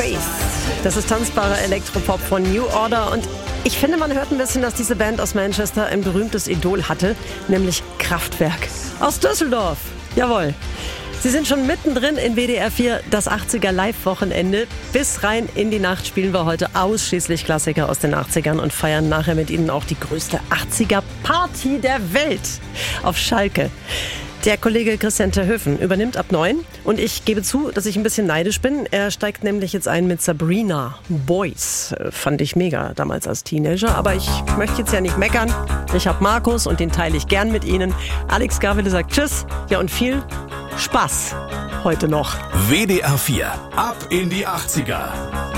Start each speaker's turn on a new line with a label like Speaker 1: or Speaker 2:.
Speaker 1: Boys. Das ist tanzbarer Elektropop von New Order und ich finde, man hört ein bisschen, dass diese Band aus Manchester ein berühmtes Idol hatte, nämlich Kraftwerk aus Düsseldorf. Jawohl. Sie sind schon mittendrin in WDR 4, das 80er Live-Wochenende. Bis rein in die Nacht spielen wir heute ausschließlich Klassiker aus den 80ern und feiern nachher mit Ihnen auch die größte 80er-Party der Welt auf Schalke. Der Kollege Christian Terhöfen übernimmt ab 9 und ich gebe zu, dass ich ein bisschen neidisch bin. Er steigt nämlich jetzt ein mit Sabrina Boys. Fand ich mega damals als Teenager, aber ich möchte jetzt ja nicht meckern. Ich habe Markus und den teile ich gern mit Ihnen. Alex Gavele sagt Tschüss, ja und viel Spaß heute noch.
Speaker 2: WDR 4, ab in die 80er.